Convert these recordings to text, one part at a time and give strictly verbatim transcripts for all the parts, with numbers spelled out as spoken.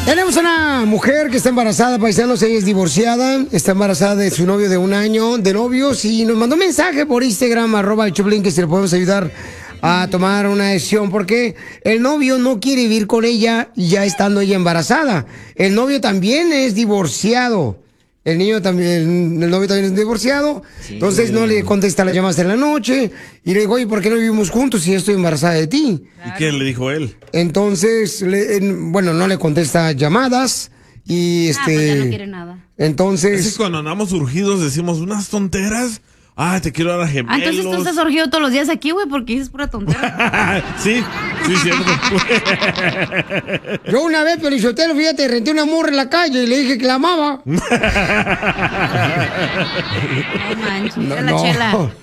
Tenemos una mujer que está embarazada, paisanos, ella es divorciada, está embarazada de su novio de un año de novios y nos mandó un mensaje por Instagram, arroba el Choplin, que si le podemos ayudar a tomar una decisión porque el novio no quiere vivir con ella ya estando ella embarazada. El novio también es divorciado. El niño también, el novio también es divorciado, sí. Entonces no le contesta las llamadas en la noche y le digo, oye, ¿por qué no vivimos juntos si yo estoy embarazada de ti? Claro. ¿Y qué le dijo él? Entonces, le, en, bueno, no le contesta llamadas y este... Ah, pues ya no quiere nada. Entonces... Es que cuando andamos urgidos decimos unas tonteras. Ah, te quiero dar a gemelos. Ah, entonces tú estás urgido todos los días aquí, güey, porque dices pura tontería. Sí, sí, cierto. Yo una vez, Pelizotelo, fíjate, renté una morra en la calle y le dije que la amaba. No manches, No, la no. chela.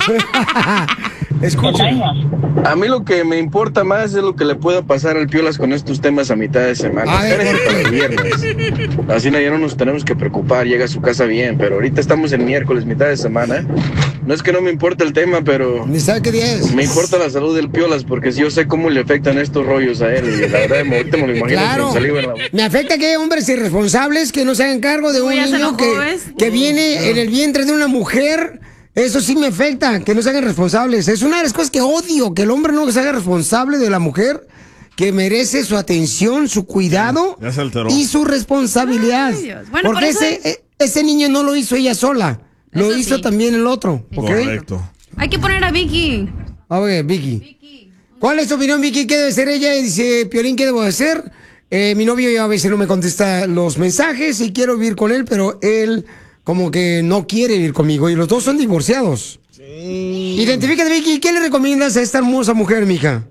Escucha. A mí lo que me importa más es lo que le pueda pasar al Piolas con estos temas a mitad de semana. A ver, Espérense para el viernes. Así no, ya no nos tenemos que preocupar, llega a su casa bien, pero ahorita estamos en miércoles, mitad de semana. No es que no me importe el tema, pero... ¿Ni sabe qué día es? Me importa la salud del Piolas, porque si yo sé cómo le afectan estos rollos a él, y la verdad, ahorita me lo imagino Claro. con saliva en la boca. Me afecta que hay hombres irresponsables que no se hagan cargo de un Uy, ya se niño enojó, que, ¿ves? que viene en el vientre de una mujer. Eso sí me afecta, que no se hagan responsables. Es una de las cosas que odio, que el hombre no se haga responsable de la mujer, que merece su atención, su cuidado Ya se alteró. y su responsabilidad. Ay, Dios. Bueno, Porque por eso ese, eh, ese niño no lo hizo ella sola, lo Eso hizo sí. también el otro. ¿Ok? Correcto. Hay que poner a Vicky. A ver, Vicky. ¿Cuál es tu opinión, Vicky? ¿Qué debe ser ella? Y dice, Piolín, ¿qué debo hacer? Eh, mi novio ya a veces no me contesta los mensajes y quiero vivir con él, pero él como que no quiere vivir conmigo y los dos son divorciados. Sí. Identifícate, Vicky. ¿Qué le recomiendas a esta hermosa mujer, mija?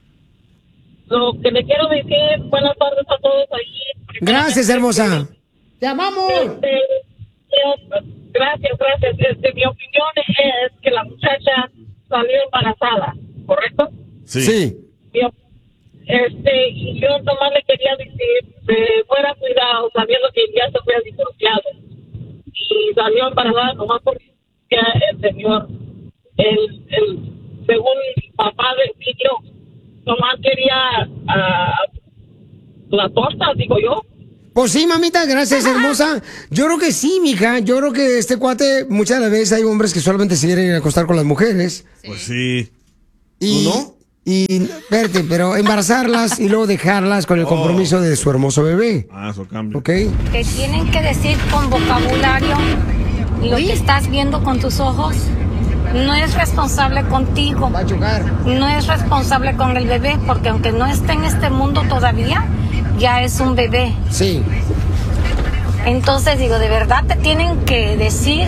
Lo que le quiero decir, buenas tardes a todos ahí. Gracias, hermosa. ¡Te amamos! Este, yo- gracias, gracias. Este, mi opinión es que la muchacha salió embarazada, ¿correcto? Sí. Sí. Mi op- Este, y yo nomás le quería decir, eh, fuera cuidado, sabiendo que ya se fue divorciado. Y salió embarazada nomás porque ya el señor, el, el, según el papá del niño, nomás quería ah, la torta, digo yo. Pues sí, mamita, gracias, hermosa. Yo creo que sí, mija. Yo creo que este cuate, muchas de las veces hay hombres que solamente se quieren acostar con las mujeres. Pues sí. Y, ¿Tú no? Y, espérate, pero embarazarlas y luego dejarlas con el compromiso de su hermoso bebé. Ah, eso cambia. ¿Ok? Te tienen que decir con vocabulario lo que estás viendo con tus ojos. No es responsable contigo. Va a chocar. No es responsable con el bebé, porque aunque no esté en este mundo todavía, ya es un bebé. Sí. Entonces digo, de verdad te tienen que decir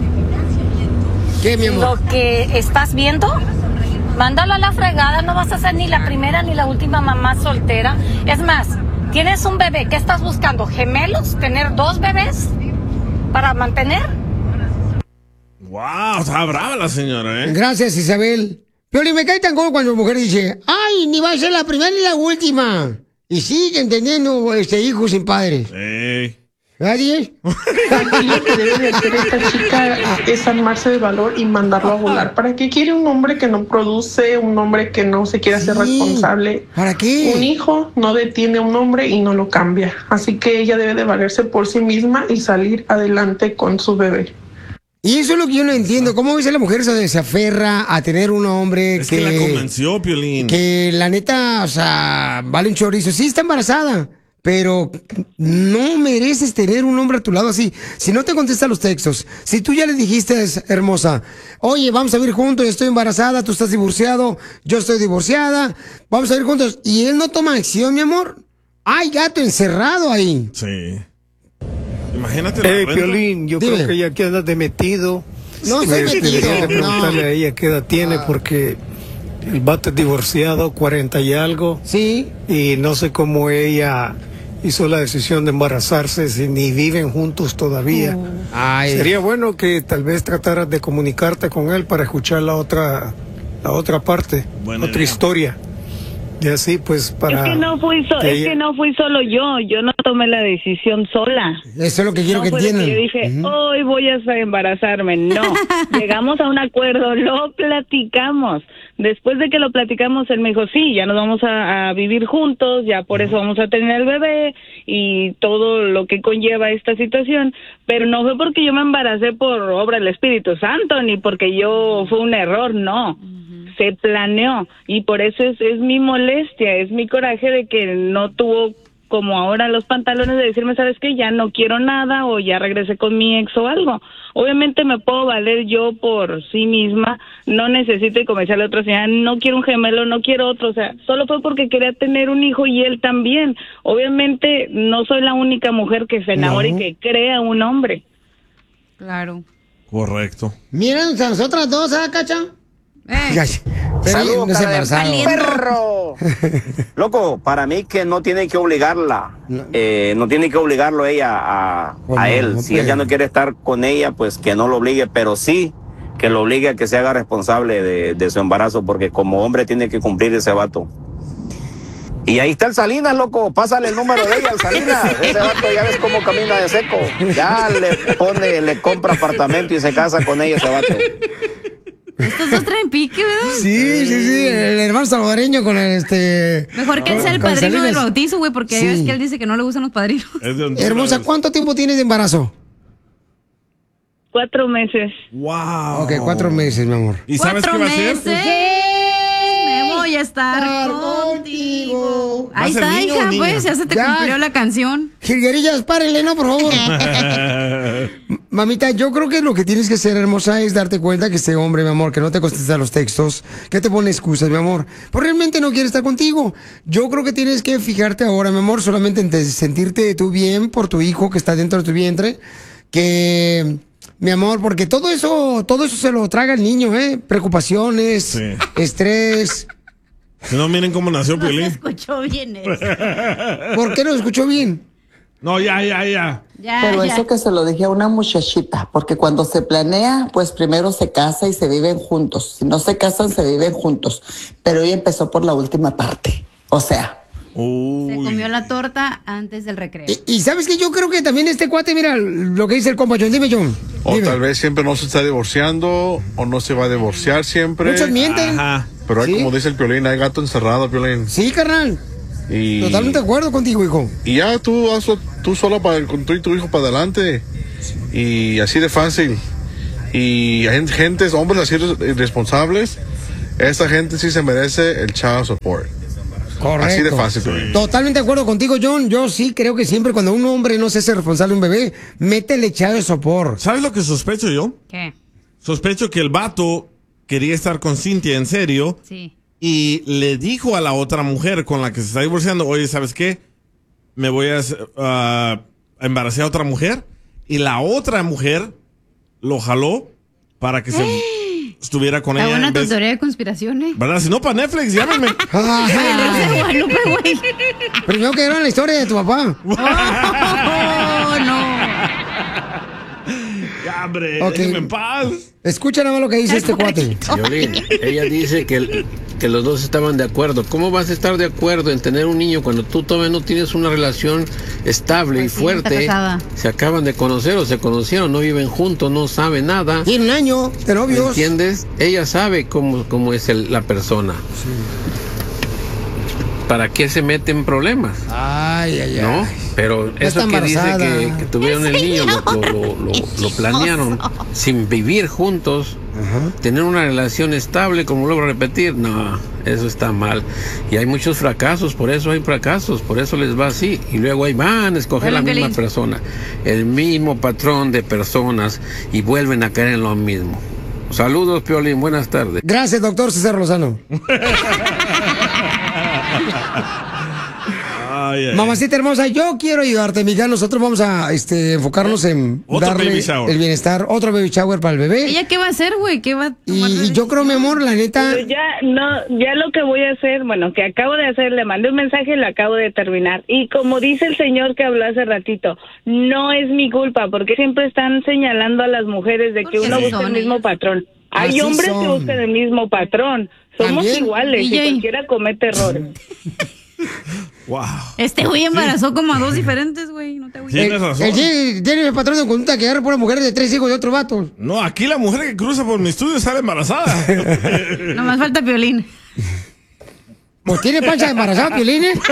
¿Qué, mi amor? lo que estás viendo. Mándalo a la fregada, no vas a ser ni la primera ni la última mamá soltera. Es más, tienes un bebé, ¿qué estás buscando? ¿Gemelos? ¿Tener dos bebés para mantener? Wow, está brava la señora, ¿eh? Gracias, Isabel. Pioli, me cae tan como cuando la mujer dice, ay, ni va a ser la primera ni la última. Y siguen teniendo este, hijos sin padres. Ey. ¿Nadie? Lo que debe de hacer esta chica es armarse de valor y mandarlo a volar. ¿Para qué quiere un hombre que no produce, un hombre que no se quiere hacer Sí. responsable? ¿Para qué? Un hijo no detiene a un hombre y no lo cambia. Así que ella debe de valerse por sí misma y salir adelante con su bebé. Y eso es lo que yo no entiendo. ¿Cómo a veces la mujer se, se aferra a tener un hombre Es que, que la convenció, Piolín. que la neta, o sea, vale un chorizo? Sí, está embarazada, pero no mereces tener un hombre a tu lado así. Si no te contesta los textos, si tú ya le dijiste, hermosa, oye, vamos a vivir juntos, estoy embarazada, tú estás divorciado, yo estoy divorciada, vamos a vivir juntos, y él no toma acción, mi amor, hay gato encerrado ahí. Sí. Imagínate la Eh, renta. Piolín, yo Dime. creo que ella queda de metido. No Eh, estoy metido, debería de preguntarle no. a ella qué edad tiene, porque el vato es divorciado, cuarenta y algo, Sí, y no sé cómo ella hizo la decisión de embarazarse si ni viven juntos todavía. ay, Sería bueno que tal vez trataras de comunicarte con él para escuchar la otra, la otra parte, Buena otra idea. historia Y así pues para... Es que no fui so- que es que no fui solo yo, yo no tomé la decisión sola. Eso es lo que quiero No que fue de entiendan. Yo dije, Ujú. hoy voy a embarazarme. No, llegamos a un acuerdo, lo platicamos. Después de que lo platicamos, él me dijo, sí, ya nos vamos a, a vivir juntos, ya por eso vamos a tener el bebé y todo lo que conlleva esta situación. Pero no fue porque yo me embaracé por obra del Espíritu Santo, ni porque yo fue un error, no. Se planeó y por eso es, es mi molestia, es mi coraje de que no tuvo como ahora los pantalones de decirme, ¿sabes qué? Ya no quiero nada o ya regresé con mi ex o algo. Obviamente me puedo valer yo por sí misma, no necesito y convencerle a otra señora, no quiero un gemelo, no quiero otro, o sea, solo fue porque quería tener un hijo y él también. Obviamente no soy la única mujer que se enamora No. y que crea un hombre. Claro. Correcto. Miren, nosotras dos, ¿ah, Cacha? Eh. Ay, pero Saludos, no se cara de embarazado. perro. Loco, para mí que no tiene que obligarla, eh, no tiene que obligarlo ella a, Pues a no, él. no Si él puede. ya no quiere estar con ella, pues que no lo obligue, pero sí que lo obligue a que se haga responsable de, de su embarazo, porque como hombre tiene que cumplir ese vato. Y ahí está el Salinas, loco, pásale el número de ella al Salinas. Ese vato ya ves cómo camina de seco. Ya le pone, le compra apartamento y se casa con ella ese vato. Estos dos traen pique, ¿verdad? Sí, sí, sí, el hermano salvadoreño con el este... Mejor que él con- sea el con padrino del Salinas. bautizo, güey, porque Sí. ya ves que él dice que no le gustan los padrinos. Es de Honduras. Hermosa, ¿cuánto tiempo tienes de embarazo? Cuatro meses. Wow. Ok, cuatro meses, mi amor. ¿Y sabes qué Cuatro va a ser? meses. Me voy a estar contigo. ¿Va a Ahí ser está, niño o hija, niña? pues, ya se te Ya. cumplió la canción. Jilguerillas, párenle, ¿no? Por favor. Mamita, yo creo que lo que tienes que hacer, hermosa, es darte cuenta que este hombre, mi amor, que no te contesta los textos, que te pone excusas, mi amor, pues realmente no quiere estar contigo. Yo creo que tienes que fijarte ahora, mi amor, solamente en te- sentirte tú bien por tu hijo que está dentro de tu vientre, que... Mi amor, porque todo eso, todo eso se lo traga el niño, ¿eh? Preocupaciones, Sí. estrés. Si no, miren cómo nació No se Piolín. escuchó bien eso. ¿Por qué no lo escuchó bien? No, ya, ya, ya. Ya, Pero ya. eso que se lo dije a una muchachita, porque cuando se planea, pues primero se casa y se viven juntos. Si no se casan, se viven juntos. Pero ella empezó por la última parte. O sea, Se comió la torta antes del recreo. Y, y sabes que yo creo que también este cuate, mira lo que dice el compa John. Dime, John. O Dime. tal vez siempre no se está divorciando o no se va a divorciar siempre. Muchos mienten. Ajá. Pero hay, Sí. como dice el Piolín, hay gato encerrado, Piolín. Sí, carnal. Y, Totalmente de acuerdo contigo, hijo. y ya tú, hazlo tú sola para, con tú y tu hijo para adelante. Y así de fácil. Y hay gente, hombres así irresponsables, esa gente sí se merece el child support. Correcto. Así de fácil, Piolín. Totalmente de acuerdo contigo, John. Yo sí creo que siempre cuando un hombre no se hace responsable de un bebé, métele echado de sopor. ¿Sabes lo que sospecho yo? ¿Qué? Sospecho que el vato quería estar con Cintia en serio Sí. y le dijo a la otra mujer con la que se está divorciando, oye, ¿sabes qué? Me voy a uh, embarazar a otra mujer. Y la otra mujer lo jaló para que se estuviera con Está ella. buena en tu vez- teoría de conspiraciones. ¿Verdad? Si no, para Netflix, llámenme. Ah, Ay, no sé, Guadalupe, güey. primero que era la historia de tu papá. Oh, no. Ya, hombre, Ok. déjenme en paz. Escucha nada más lo que dice este cuate. Violín, ella dice que, el- que los dos estaban de acuerdo. ¿Cómo vas a estar de acuerdo en tener un niño cuando tú todavía no tienes una relación estable Pues y sí, fuerte? está casada. Se acaban de conocer o se conocieron, no viven juntos, no saben nada. Tiene un año de ¿Me novios. entiendes? Ella sabe cómo, cómo es el- la persona. ¿Para qué se mete en problemas? Ay, ay, ay. ¿No? Pero está eso que dice embarazada. que, que tuvieron el niño, lo, lo, lo- lo- lo planearon sin vivir juntos, tener una relación estable, como vuelvo a repetir, no, eso está mal. Y hay muchos fracasos, por eso hay fracasos, por eso les va así. Y luego ahí van a escoger Bueno, la misma Piolín. persona, el mismo patrón de personas y vuelven a caer en lo mismo. Saludos, Piolín, buenas tardes. Gracias, doctor César Lozano. Ay, ay. Mamacita hermosa, yo quiero ayudarte, mija. Nosotros vamos a este, enfocarnos en Otro darle baby shower. el bienestar, otro baby shower para el bebé. ¿Ella qué va a hacer, güey? ¿Qué va a tomar Y, de y yo creo, mi amor, la neta, Pero ya no, ya lo que voy a hacer, bueno, que acabo de hacer, le mandé un mensaje y lo acabo de terminar. Y como dice el señor que habló hace ratito, no es mi culpa, porque siempre están señalando a las mujeres de que Porque uno así busca son el mismo ellas. patrón. Hay Así hombres son. que buscan el mismo patrón. Somos ¿También? iguales D J. y cualquiera comete errores. Wow. Este güey embarazó como a dos diferentes, güey. No te voy Tienes razón. El G tiene el patrón de conducta que agarra por mujeres de tres hijos de otro vato. No, aquí la mujer que cruza por mi estudio sale embarazada. No más falta Piolín. Pues tiene pancha de embarazada, Piolín, ¿eh?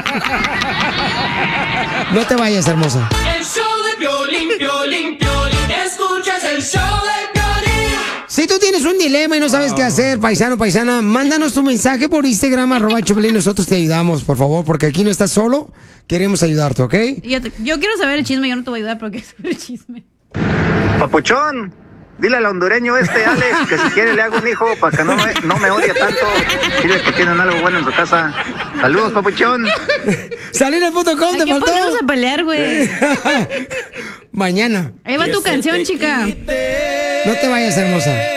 No te vayas, hermosa. El show de Piolín, Piolín, Piolín. Escuchas el show de Piolín. Si tú tienes un dilema y no sabes qué hacer, paisano, paisana, mándanos tu mensaje por Instagram, arroba Choplin, nosotros te ayudamos, por favor, porque aquí no estás solo, queremos ayudarte, ¿ok? Yo, te- yo quiero saber el chisme, yo no te voy a ayudar, pero quiero saber el chisme. Papuchón, dile al hondureño este Alex que si quiere le hago un hijo para que no me, no me odie tanto. Dile que tienen algo bueno en su casa. Saludos, Papuchón. Salina punto com, te Hay que faltó. ponernos a pelear, güey. Mañana. Ahí va tu canción, chica. No te vayas, hermosa.